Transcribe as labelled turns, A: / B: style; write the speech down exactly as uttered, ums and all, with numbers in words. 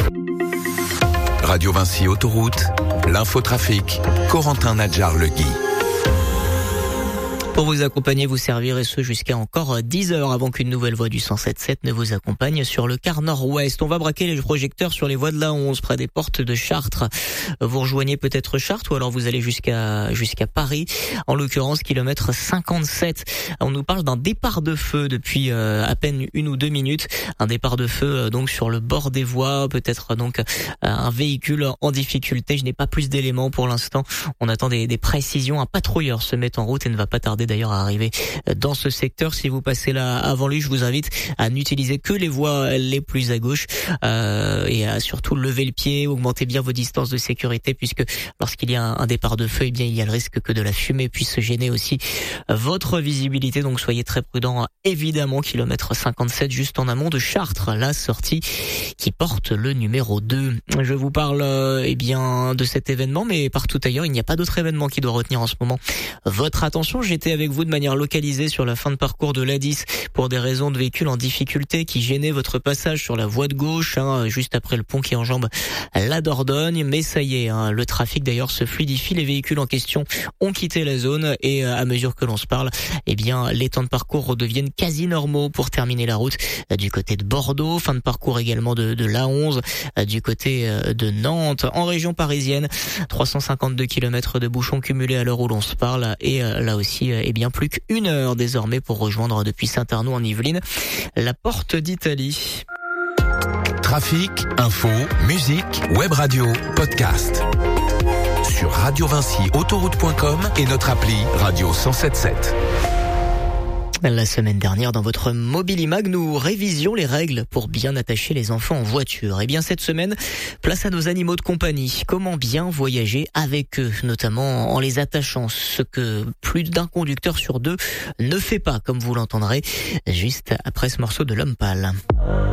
A: Radio Vinci Autoroute, l'infotrafic, Corentin Nadjar-Legui.
B: Pour vous accompagner, vous servir et ce jusqu'à encore dix heures avant qu'une nouvelle voie du cent sept sept ne vous accompagne sur le quart nord-ouest. On va braquer les projecteurs sur les voies de l'A onze près des portes de Chartres. Vous rejoignez peut-être Chartres ou alors vous allez jusqu'à jusqu'à Paris. En l'occurrence, kilomètre cinquante-sept. On nous parle d'un départ de feu depuis euh, à peine une ou deux minutes. Un départ de feu euh, donc sur le bord des voies, peut-être donc euh, un véhicule en difficulté. Je n'ai pas plus d'éléments pour l'instant. On attend des, des précisions. Un patrouilleur se met en route et ne va pas tarder d'ailleurs à arriver dans ce secteur. Si vous passez là avant lui, je vous invite à n'utiliser que les voies les plus à gauche euh, et à surtout lever le pied, augmenter bien vos distances de sécurité puisque lorsqu'il y a un départ de feu, eh bien il y a le risque que de la fumée puisse gêner aussi votre visibilité. Donc soyez très prudents. Évidemment, kilomètre cinquante-sept juste en amont de Chartres, la sortie qui porte le numéro deux. Je vous parle euh, eh bien de cet événement, mais partout ailleurs, il n'y a pas d'autre événement qui doit retenir en ce moment votre attention. J'étais avec vous de manière localisée sur la fin de parcours de l'A dix pour des raisons de véhicules en difficulté qui gênaient votre passage sur la voie de gauche, hein, juste après le pont qui enjambe la Dordogne. Mais ça y est, hein, le trafic d'ailleurs se fluidifie. Les véhicules en question ont quitté la zone et à mesure que l'on se parle, eh bien les temps de parcours redeviennent quasi normaux pour terminer la route du côté de Bordeaux. Fin de parcours également de, de l'A onze du côté de Nantes. En région parisienne, trois cent cinquante-deux kilomètres de bouchons cumulés à l'heure où l'on se parle et là aussi, eh bien plus qu'une heure désormais pour rejoindre depuis Saint-Arnoux en Yvelines la porte d'Italie.
A: Trafic, info, musique, web radio, podcast. Sur radio vinci autoroute point com et notre appli Radio cent soixante-dix-sept.
B: La semaine dernière, dans votre Mobilimag, nous révisions les règles pour bien attacher les enfants en voiture. Et bien cette semaine, place à nos animaux de compagnie. Comment bien voyager avec eux, notamment en les attachant, ce que plus d'un conducteur sur deux ne fait pas, comme vous l'entendrez, juste après ce morceau de L'Homme Pâle.